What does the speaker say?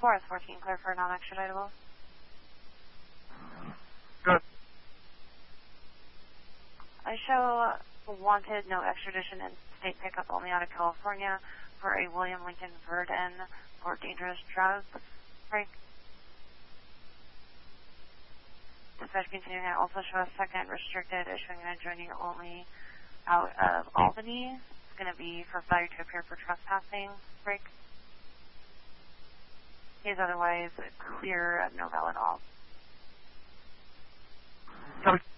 4 is 14, clear for non-extraditable. Good. I show wanted, no extradition, and state pickup only out of California for a William Lincoln Verdon for dangerous drugs. Break. Dispatch continuing. I also show a second restricted issuing and adjoining only out of Albany. It's going to be for failure to appear for trespassing. Break. He is otherwise clear, no valid all. Copy.